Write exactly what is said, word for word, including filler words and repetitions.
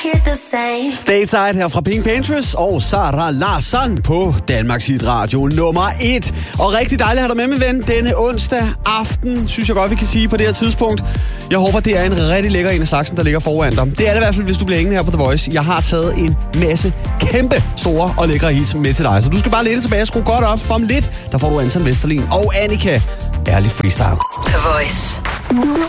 Stateside her fra Pink Panthers og Sara Larsson på Danmarks Hit Radio nummer et. Og rigtig dejligt at have dig med, min ven, denne onsdag aften, synes jeg godt, vi kan sige på det her tidspunkt. Jeg håber, det er en rigtig lækker en af slagsen, der ligger foran dig. Det er det i hvert fald, hvis du bliver hængende her på The Voice. Jeg har taget en masse kæmpe store og lækre hits med til dig. Så du skal bare læne tilbage og skrue godt op. For om lidt, der får du Anton Vesterlin og Annika. Ærlig freestyle. The Voice.